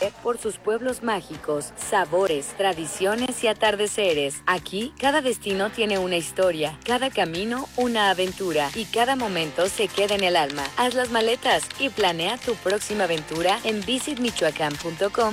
recorrer por sus pueblos mágicos, sabores, tradiciones y atardeceres. Aquí, cada destino tiene una historia, cada camino una aventura y cada momento se queda en el alma. Haz las maletas y planea tu próxima aventura en visitmichoacán.com